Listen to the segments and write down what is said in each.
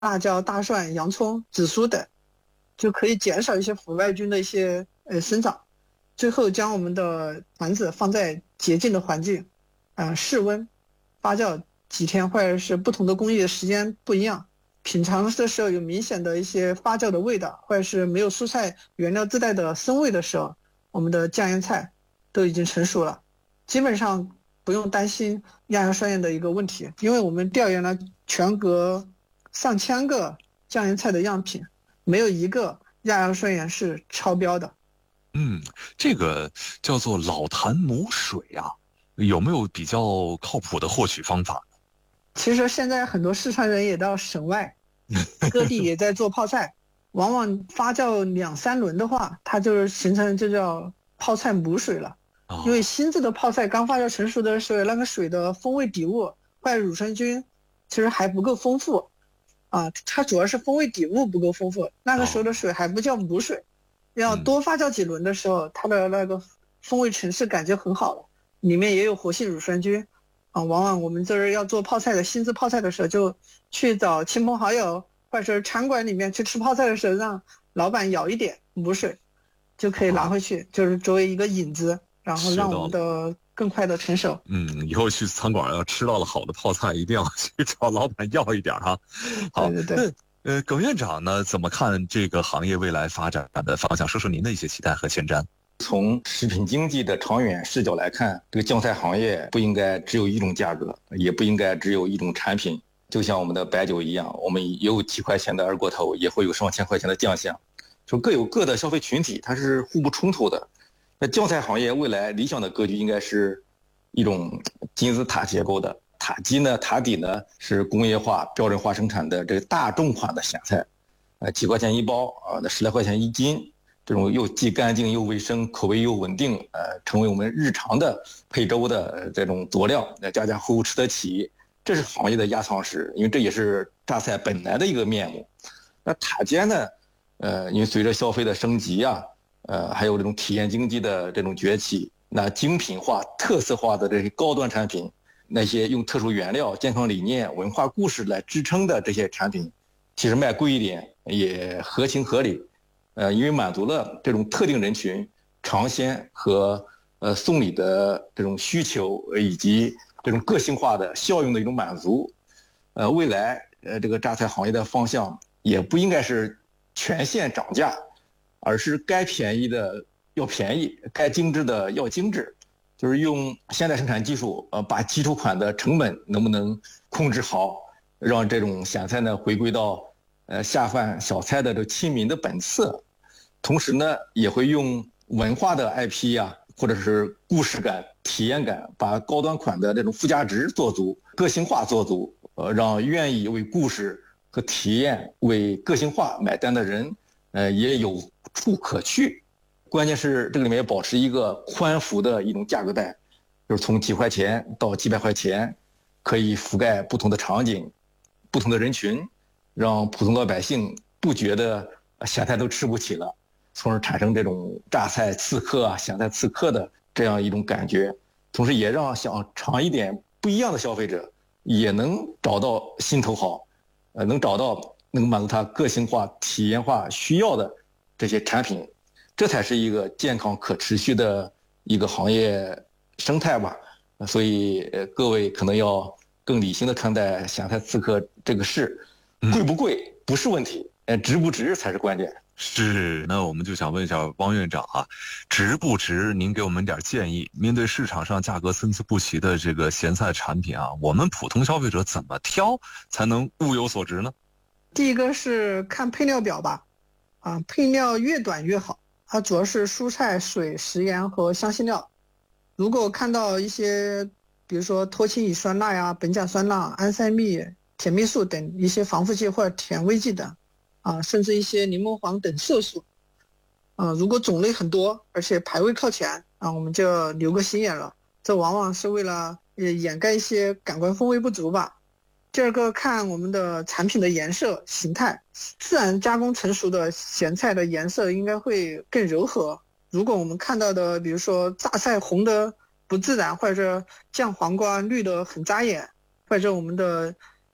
辣椒、大蒜、洋葱、紫苏等，就可以减少一些腐败菌的一些生长。最后将我们的团子放在洁净的环境，室温发酵几天，或者是不同的工艺的时间不一样，品尝的时候有明显的一些发酵的味道，或者是没有蔬菜原料自带的生味的时候，我们的酱腌菜都已经成熟了，基本上不用担心亚硝酸盐的一个问题，因为我们调研了全国上千个酱腌菜的样品，没有一个亚硝酸盐是超标的。 这个叫做老坛母水啊，有没有比较靠谱的获取方法？ 其实现在很多四川人也到省外，各地也在做泡菜，往往发酵2-3轮的话，它就是形成就叫泡菜母水了。因为新制的泡菜刚发酵成熟的时候，那个水的风味底物或者乳酸菌其实还不够丰富它主要是风味底物不够丰富，那个时候的水还不叫母水，要多发酵几轮的时候，它的那个风味层次感就很好了，里面也有活性乳酸菌往往我们就是要做泡菜的新制泡菜的时候，就去找亲朋好友或者是餐馆里面去吃泡菜的时候，让老板舀一点母水，就可以拿回去，就是作为一个引子，然后让我们的更快的成熟。 以后去餐馆要吃到了好的泡菜，一定要去找老板要一点哈。好， 对。 耿院长呢，怎么看这个行业未来发展的方向？说说您的一些期待和前瞻。 从食品经济的长远视角来看，这个酱菜行业不应该只有一种价格，也不应该只有一种产品。就像我们的白酒一样，我们有几块钱的二锅头，也会有上千块钱的酱香，就各有各的消费群体，它是互不冲突的。那酱菜行业未来理想的格局应该是一种金字塔结构的，塔基呢，塔底呢是工业化标准化生产的这个大众款的咸菜，几块钱一包那10来块钱一斤，这种又既干净又卫生，口味又稳定，成为我们日常的配粥的这种佐料，家户户吃得起，这是行业的压舱石，因为这也是榨菜本来的一个面目。那塔尖呢，因为随着消费的升级还有这种体验经济的这种崛起，那精品化、特色化的这些高端产品，那些用特殊原料、健康理念、文化故事来支撑的这些产品，其实卖贵一点也合情合理。因为满足了这种特定人群尝鲜和送礼的这种需求，以及这种个性化的效用的一种满足。未来这个榨菜行业的方向也不应该是全线涨价，而是该便宜的要便宜，该精致的要精致，就是用现代生产技术把基础款的成本能不能控制好，让这种咸菜呢回归到下饭小菜的这亲民的本色。同时呢，也会用文化的 IP 或者是故事感、体验感，把高端款的这种附加值做足，个性化做足，让愿意为故事和体验、为个性化买单的人，也有处可去。关键是这个里面要保持一个宽幅的一种价格带，就是从几块钱到几百块钱，可以覆盖不同的场景、不同的人群，让普通老百姓不觉得咸菜都吃不起了，从而产生这种榨菜刺客咸菜刺客的这样一种感觉，同时也让想尝一点不一样的消费者也能找到心头好，能找到能满足他个性化、体验化需要的这些产品，这才是一个健康可持续的一个行业生态吧。所以各位可能要更理性的看待咸菜刺客这个事，贵不贵不是问题，值不值才是关键。 是，那我们就想问一下汪院长值不值？您给我们点建议。面对市场上价格参差不齐的这个咸菜产品我们普通消费者怎么挑才能物有所值呢？ 第一个是看配料表吧，配料越短越好，它主要是蔬菜、水、食盐和香辛料。如果看到一些，比如说脱氢乙酸钠苯甲酸钠、安赛蜜、甜蜜素等一些防腐剂或者甜味剂等，甚至一些柠檬黄等色素，如果种类很多，而且排位靠前，我们就留个心眼了。这往往是为了掩盖一些感官风味不足吧。第二个，看我们的产品的颜色、形态，自然加工成熟的咸菜的颜色应该会更柔和。如果我们看到的，比如说榨菜红的不自然，或者酱黄瓜绿的很扎眼，或者我们的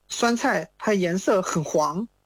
酸菜它颜色很黄，